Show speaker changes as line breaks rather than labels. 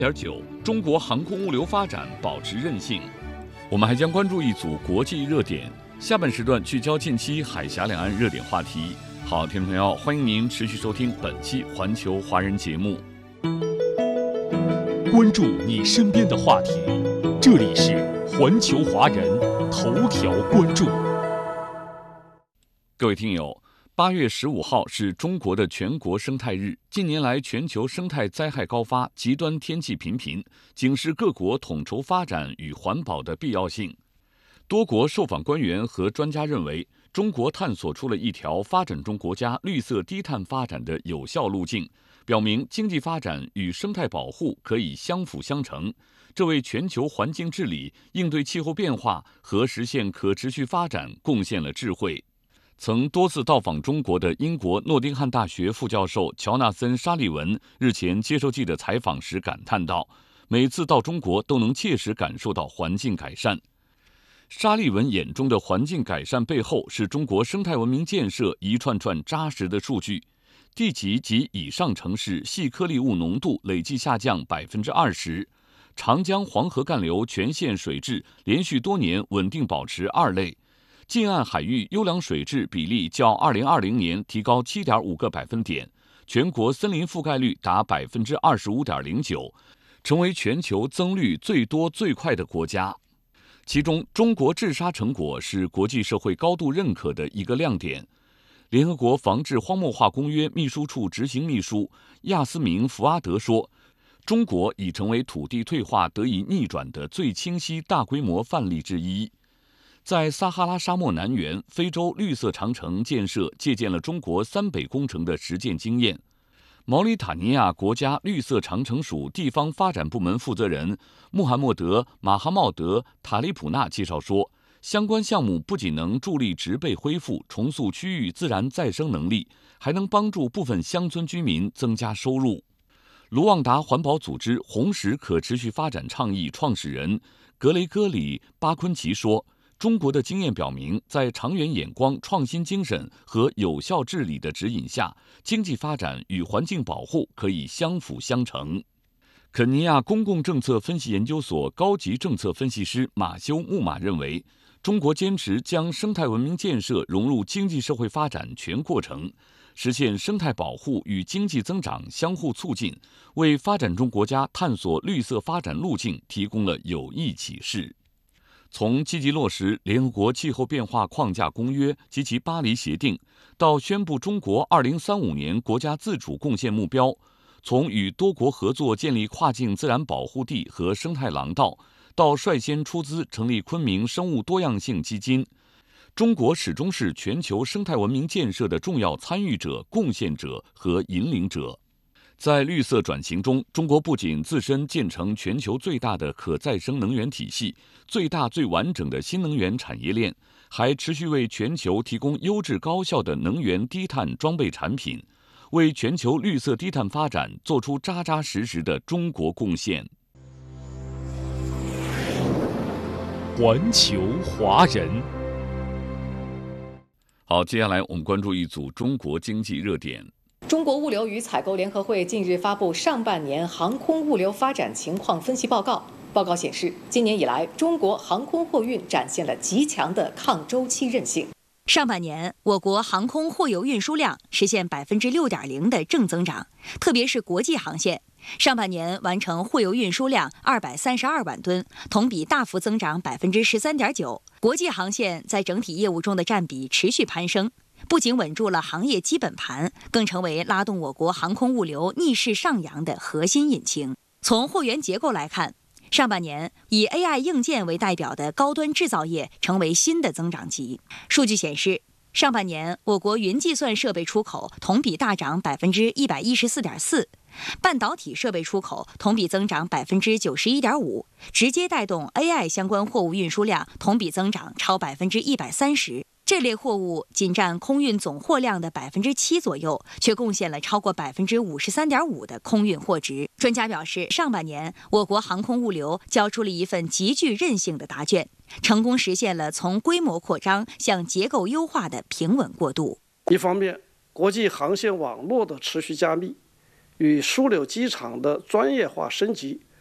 9，中国航空物流发展保持韧性。我们还将关注一组国际热点。下半时段聚焦近期海峡两岸热点话题。好，听众朋友，欢迎您持续收听本期《环球华人》节目。
关注你身边的话题，这里是《环球华人》头条关注。
各位听友，8月15号是中国的全国生态日。近年来，全球生态灾害高发，极端天气频频，警示各国统筹发展与环保的必要性。多国受访官员和专家认为，中国探索出了一条发展中国家绿色低碳发展的有效路径，表明经济发展与生态保护可以相辅相成，这为全球环境治理、应对气候变化和实现可持续发展贡献了智慧。曾多次到访中国的英国诺丁汉大学副教授乔纳森·沙利文日前接受记者采访时感叹道：“每次到中国都能切实感受到环境改善。”沙利文眼中的环境改善背后，是中国生态文明建设一串串扎实的数据。地级及以上城市细颗粒物浓度累计下降20%，长江黄河干流全线水质连续多年稳定保持2类，近岸海域优良水质比例较2020年提高7.5个百分点，全国森林覆盖率达25.09%，成为全球增绿最多最快的国家。其中，中国治沙成果是国际社会高度认可的一个亮点。联合国防治荒漠化公约秘书处执行秘书亚斯明·福阿德说，中国已成为土地退化得以逆转的最清晰大规模范例之一。在撒哈拉沙漠南缘，非洲绿色长城建设借鉴了中国3北工程的实践经验。毛里塔尼亚国家绿色长城署地方发展部门负责人穆罕默德·马哈茂德·塔利普纳介绍说，相关项目不仅能助力植被恢复、重塑区域自然再生能力，还能帮助部分乡村居民增加收入。卢旺达环保组织红石可持续发展倡议创始人格雷戈里·巴昆奇说，中国的经验表明，在长远眼光、创新精神和有效治理的指引下，经济发展与环境保护可以相辅相成。肯尼亚公共政策分析研究所高级政策分析师马修·穆马认为，中国坚持将生态文明建设融入经济社会发展全过程，实现生态保护与经济增长相互促进，为发展中国家探索绿色发展路径提供了有益启示。从积极落实联合国气候变化框架公约及其巴黎协定，到宣布中国2035年国家自主贡献目标，从与多国合作建立跨境自然保护地和生态廊道，到率先出资成立昆明生物多样性基金，中国始终是全球生态文明建设的重要参与者、贡献者和引领者。在绿色转型中，中国不仅自身建成全球最大的可再生能源体系、最大最完整的新能源产业链，还持续为全球提供优质高效的能源低碳装备产品，为全球绿色低碳发展做出扎扎实实的中国贡献。
环球华人。
好，接下来我们关注一组中国经济热点。
中国物流与采购联合会近日发布上半年航空物流发展情况分析报告。报告显示，今年以来，中国航空货运展现了极强的抗周期韧性。
上半年，我国航空货邮运输量实现6.0%的正增长，特别是国际航线，上半年完成货邮运输量232万吨，同比大幅增长13.9%。国际航线在整体业务中的占比持续攀升，不仅稳住了行业基本盘，更成为拉动我国航空物流逆势上扬的核心引擎。从货源结构来看，上半年以 AI 硬件为代表的高端制造业成为新的增长极。数据显示，上半年我国云计算设备出口同比大涨114.4%，半导体设备出口同比增长91.5%，直接带动 AI 相关货物运输量同比增长超130%。这类货物仅占空运总货量的7%左右，却贡献了超过53.5%的空运货值。专家表示，上半年我国航空物流交出了一份极具韧性的答卷，成功实现了从规模扩张向结构优化的平稳过渡。
一方面，国际航线网络的持续加密， 与枢纽机场的专业化升级